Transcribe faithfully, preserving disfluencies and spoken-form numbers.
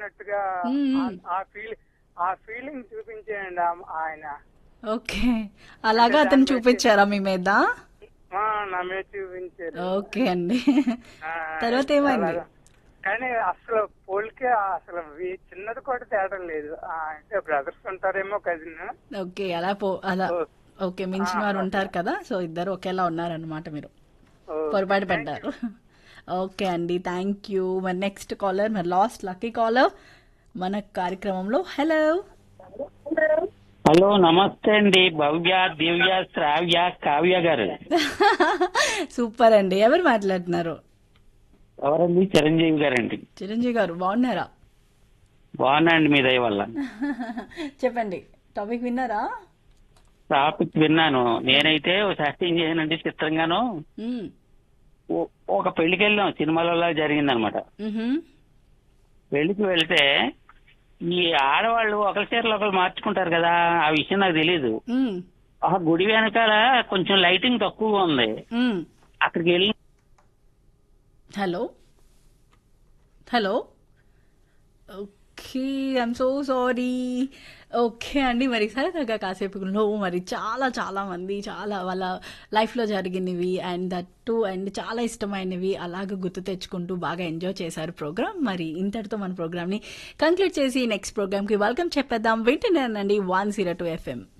చూపించినట్టుగా మ్మ్. ఆ- ఆ ఫీల్ ఆ ఫీలింగ్ చూపించేయండి ఆ- ఆయన. ఓకే, అంటే అలాగా అతను దాన్ని బట్టి చూపించారా మీ మీద? ఆ, నా మీద చూపించారు. ఓకే అండి. ఆ, తర్వాత చాలా. ఏమైంది? కానీ అసలు పోలికే అసలు వీ- చిన్నది కూడా తేడా లేదు. ఆ, అంటే బ్రదర్స్ ఉంటారేమో కజిన్. ఓకే, అలా పో అలా ఓకే, మించిన వారు ఉంటారు కదా, సో ఇద్దరు ఒకేలా ఉన్నారనమాట మీరు. ఓకే, పొరపాటు థ్యాంక్ యూ. పడ్డారు. ఓకే అండి, థ్యాంక్ యూ. మరి నెక్స్ట్ కాలర్, మరి లాస్ట్ లక్కీ కాలర్ మన కార్యక్రమంలో. హలో. హలో, నమస్తే అండి. భవ్య, దివ్య, శ్రావ్య, కావ్య గారు. సూపర్ అండి. ఎవరు మాట్లాడుతున్నారు? ఎవరండి? చిరంజీవి గారండి. చిరంజీవి గారు బాగున్నారా? బాగున్నా అండి, మీ దయ వల్ల. చెప్పండి, టాపిక్ విన్నారా? టాపిక్ విన్నాను. నేనైతే సెట్టింగ్ చేయనండి చిత్రంగాను. మ్మ్. ఓ- ఒక పెళ్లికి వెళ్ళాం, సినిమాలలో జరిగిందనమాట. మ్హమ్. పెళ్లికి వెళ్తే ఈ ఆడవాళ్ళు ఒకరి చీరలు ఒకరు మార్చుకుంటారు కదా, ఆ విషయం నాకు తెలియదు. మ్మ్. ఆ గుడి వెనకాల కొంచెం లైటింగ్ తక్కువగా ఉంది. మ్మ్. అక్కడికి వెళ్ళి hello hello. Okay, I'm so sorry. Okay అండి, మరి సరదాగా కాసేపులో మరి చాలా చాలా మంది చాలా వాళ్ళ లైఫ్లో జరిగినవి అండ్ దట్ టు అండ్ చాలా ఇష్టమైనవి అలాగ గుర్తు తెచ్చుకుంటూ బాగా ఎంజాయ్ చేశారు ప్రోగ్రామ్. మరి ఇంతటితో మన ప్రోగ్రామ్ని కంక్లూడ్ చేసి నెక్స్ట్ ప్రోగ్రామ్కి వెల్కమ్ చెప్పేద్దాం. వింటున్నానండి వన్ జీరో టూ ఎఫ్ఎం.